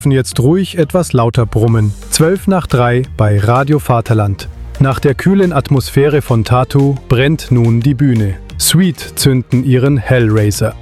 Jetzt ruhig etwas lauter brummen. 2:12 bei Radio Vaterland. Nach der kühlen Atmosphäre von Tartu brennt nun die Bühne. Sweet zünden ihren Hellraiser.